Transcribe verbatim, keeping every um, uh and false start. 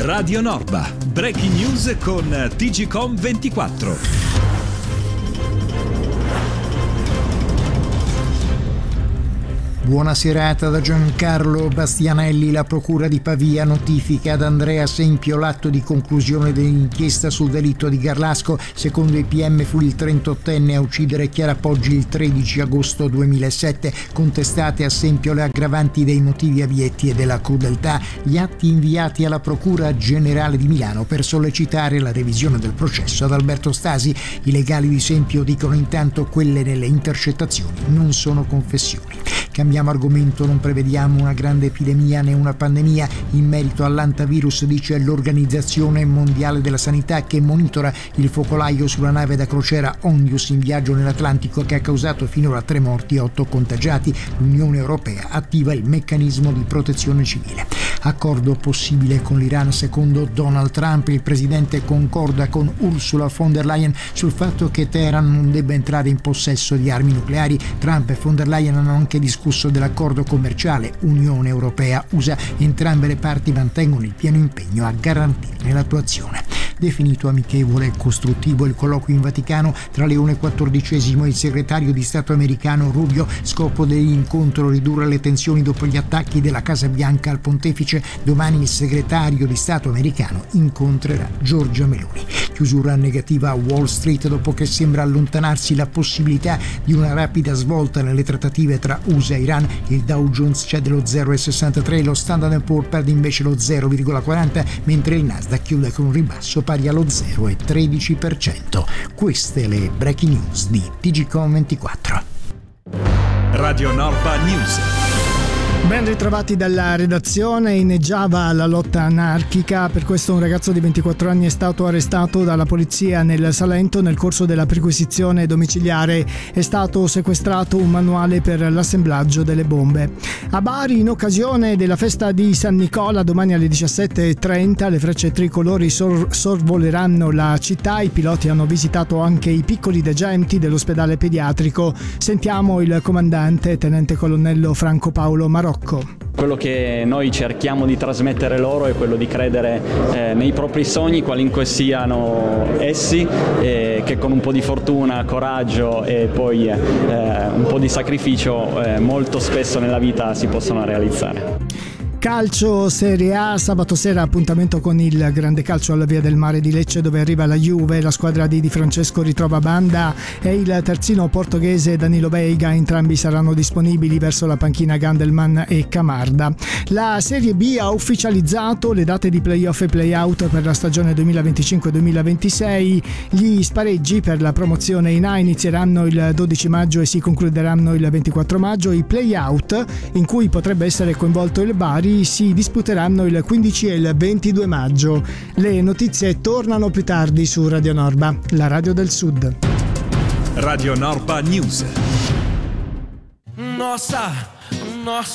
Radio Norba, breaking news con T G C O M ventiquattro. Buona serata da Giancarlo Bastianelli. La procura di Pavia notifica ad Andrea Sempio l'atto di conclusione dell'inchiesta sul delitto di Garlasco. Secondo i P M fu il trentottenne a uccidere Chiara Poggi il tredici agosto duemilasette. Contestate a Sempio le aggravanti dei motivi avietti e della crudeltà. Gli atti inviati alla Procura Generale di Milano per sollecitare la revisione del processo ad Alberto Stasi. I legali di Sempio dicono intanto quelle nelle intercettazioni non sono confessioni. Cambiamo argomento, non prevediamo una grande epidemia né una pandemia. In merito all'antavirus dice l'Organizzazione Mondiale della Sanità, che monitora il focolaio sulla nave da crociera Ondius in viaggio nell'Atlantico, che ha causato finora tre morti e otto contagiati. L'Unione Europea attiva il meccanismo di protezione civile. Accordo possibile con l'Iran secondo Donald Trump. Il presidente concorda con Ursula von der Leyen sul fatto che Teheran non debba entrare in possesso di armi nucleari. Trump e von der Leyen hanno anche discusso dell'accordo commerciale Unione Europea-U S A. Entrambe le parti mantengono il pieno impegno a garantirne l'attuazione. Definito amichevole e costruttivo il colloquio in Vaticano tra Leone quattordicesimo e il segretario di Stato americano Rubio. Scopo dell'incontro ridurre le tensioni dopo gli attacchi della Casa Bianca al pontefice. Domani il segretario di Stato americano incontrerà Giorgia Meloni. Chiusura negativa a Wall Street dopo che sembra allontanarsi la possibilità di una rapida svolta nelle trattative tra U S A e Iran. Il Dow Jones cede lo zero virgola sessantatré, lo Standard and Poor's perde invece lo zero virgola quaranta, mentre il Nasdaq chiude con un ribasso pari allo zero virgola tredici per cento. Queste le breaking news di T G C O M ventiquattro. Radio Norba News. Ben ritrovati dalla redazione. Inneggiava la lotta anarchica, per questo un ragazzo di ventiquattro anni è stato arrestato dalla polizia nel Salento. Nel corso della perquisizione domiciliare è stato sequestrato un manuale per l'assemblaggio delle bombe. A Bari, in occasione della festa di San Nicola, domani alle diciassette e trenta le frecce tricolori sor- sorvoleranno la città. I piloti hanno visitato anche i piccoli degenti dell'ospedale pediatrico. Sentiamo il comandante, tenente colonnello Franco Paolo Marocco. Quello che noi cerchiamo di trasmettere loro è quello di credere eh, nei propri sogni, qualunque siano essi, e che con un po' di fortuna, coraggio e poi eh, un po' di sacrificio eh, molto spesso nella vita si possono realizzare. Calcio Serie A, sabato sera appuntamento con il Grande Calcio alla Via del Mare di Lecce, dove arriva la Juve. La squadra di Di Francesco ritrova Banda e il terzino portoghese Danilo Veiga. Entrambi saranno disponibili verso la panchina Gandelman e Camarda. La Serie B ha ufficializzato le date di playoff e playout per la stagione duemilaventicinque duemilaventisei. Gli spareggi per la promozione in A inizieranno il dodici maggio e si concluderanno il ventiquattro maggio. I playout, in cui potrebbe essere coinvolto il Bari, si disputeranno il quindici e il ventidue maggio. Le notizie tornano più tardi su Radio Norba, la radio del Sud. Radio Norba News. Nossa, nossa.